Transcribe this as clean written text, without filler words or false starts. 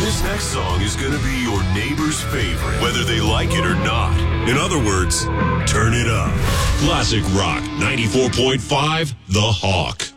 This next song is going to be your neighbor's favorite, whether they like it or not. In other words, turn it up. Classic Rock 94.5, The Hawk.